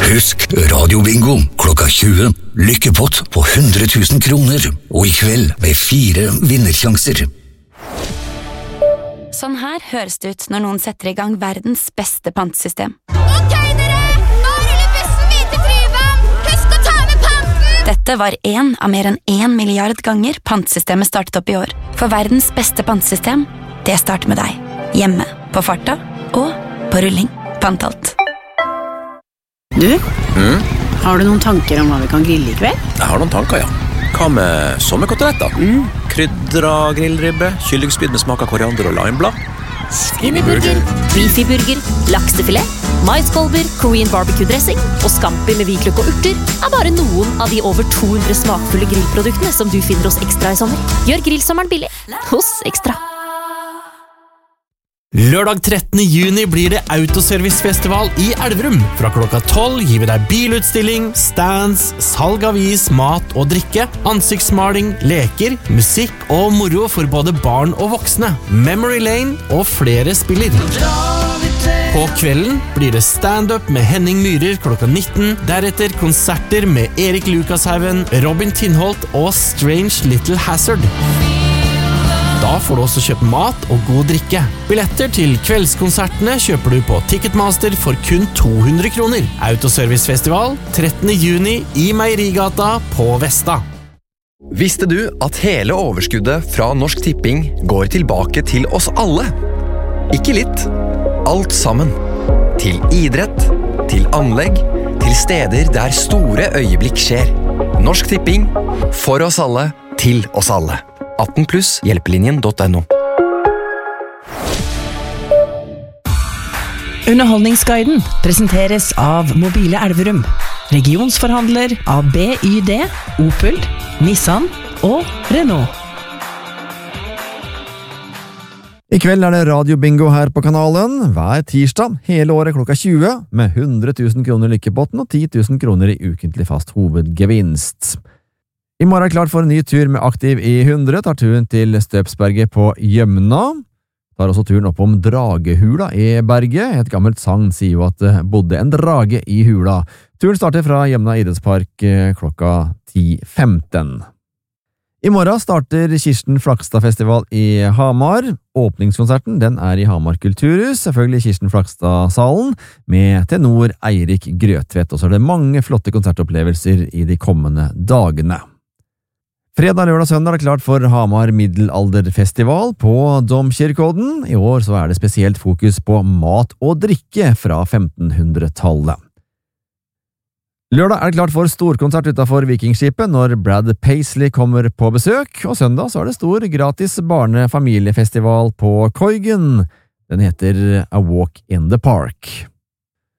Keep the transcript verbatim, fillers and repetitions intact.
Husk radiobingo klokka tjue. Lykkepott på hundre tusen kroner. Og i kveld med fire vinnersjanser. Sånn her høres det ut når noen setter i gang verdens beste pantesystem. Ok dere, nå ruller bussen videre til Tryvann. Husk å ta med panten! Dette var en av mer enn en milliard ganger pantesystemet startet opp i år. For verdens beste pantesystem, det starter med deg. Hjemme, på farta og på rulling. Pantalt. Du, Mm? har du noen tanker om hva vi kan grille i kveld? Jeg har noen tanker, ja. Hva med sommerkoteletter? Mm. Krydra grillribbe, kyllingspyd med smak av koriander og limeblad. Skinnyburger, beefyburger, laksefilet, maiskolber, Korean barbecue-dressing og scampi med hvitløk og urter er bare noen av de over to hundre smakfulle grillproduktene som du finner hos Ekstra i sommer. Gjør grillsommeren billig hos Ekstra. Lørdag trettende juni blir det Autoservicefestival i Elverum. Fra klokka tolv gir vi deg bilutstilling, stands, salg av is, mat og drikke, ansiktsmaling, leker, musikk og moro for både barn og voksne. Memory Lane og flere spiller. På kvelden blir det stand-up med Henning Myhrer klokka nitten, deretter konserter med Erik Lukashaugen, Robin Tinholt og Strange Little Hazard. Da får du også kjøpe mat og god drikke. Billetter til kveldskonsertene kjøper du på Ticketmaster for kun to hundre kroner. Autoservicefestival trettende juni i Meierigata på Vesta. Visste du at hele overskuddet fra Norsk Tipping går tilbake til oss alle? Ikke litt, alt sammen. Til idrett, til anlegg, til steder der store øyeblikk skjer. Norsk Tipping, for oss alle, til oss alle. atten pluss hjelpelinjen punktum no. Underholdningsguiden presenteres av Mobile Elverum, regionsforhandler av B Y D, Opel, Nissan og Renault. I kveld er det radiobingo her på kanalen, hver tirsdag, hele året klokka tjue, med hundre tusen kroner i lykkepotten og ti tusen kroner i ukentlig fast hovedgevinst. I morgen er klart for en ny tur med Aktiv i hundre, tar turen til Støpsberget på Gjømna. Tar også turen opp om Dragehula i berget. Et gammelt sagn sier jo at det bodde en drage i hula. Turen starter fra Gjømna idrettspark klokka ti femten. I morgen starter Kirsten Flakstad Festival i Hamar. Åpningskonserten den er i Hamar Kulturhus, selvfølgelig Kirsten Flakstad-salen, med tenor Eirik Grøtvedt, og så er det mange flotte konsertopplevelser i de kommende dagene. Fredag, lørdag, søndag er det klart for Hamar Middelalderfestival på Domkirkeodden. I år så er det spesielt fokus på mat og drikke fra femtenhundretallet. Lørdag er det klart for storkonsert utenfor Vikingskipet når Brad Paisley kommer på besøk, og søndag så er det stor gratis barnefamiliefestival på Koigen. Den heter A Walk in the Park.